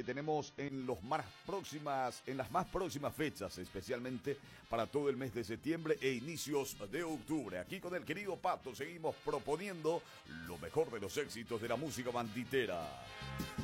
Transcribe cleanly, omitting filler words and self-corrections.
tenemos en las más próximas fechas, especialmente para todo el mes de septiembre e inicios de octubre. Aquí con el querido Pato seguimos proponiendo lo mejor de los éxitos de la música banditera.